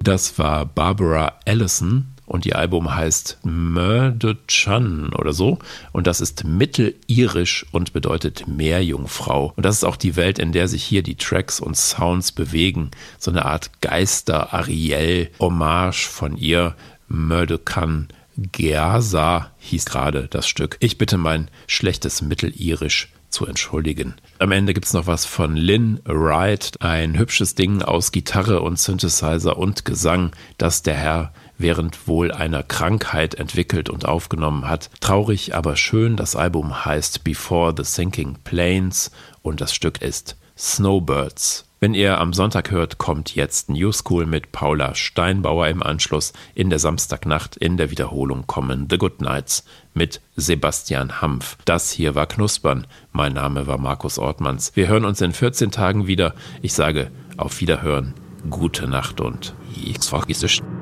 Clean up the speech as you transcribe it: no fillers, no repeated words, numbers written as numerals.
Das war Barbara Allison und ihr Album heißt Murderchan oder so. Und das ist mittelirisch und bedeutet Meerjungfrau. Und das ist auch die Welt, in der sich hier die Tracks und Sounds bewegen. So eine Art Geister-Ariel-Hommage von ihr. Murderchan Geasa hieß gerade das Stück. Ich bitte mein schlechtes Mittelirisch zu entschuldigen. Am Ende gibt's noch was von Lynn Wright, ein hübsches Ding aus Gitarre und Synthesizer und Gesang, das der Herr während wohl einer Krankheit entwickelt und aufgenommen hat. Traurig, aber schön. Das Album heißt Before the Sinking Plains und das Stück ist Snowbirds. Wenn ihr am Sonntag hört, kommt jetzt New School mit Paula Steinbauer im Anschluss. In der Samstagnacht in der Wiederholung kommen The Good Nights mit Sebastian Hampf. Das hier war Knuspern. Mein Name war Markus Ortmanns. Wir hören uns in 14 Tagen wieder. Ich sage auf Wiederhören, gute Nacht und ich vergiss es.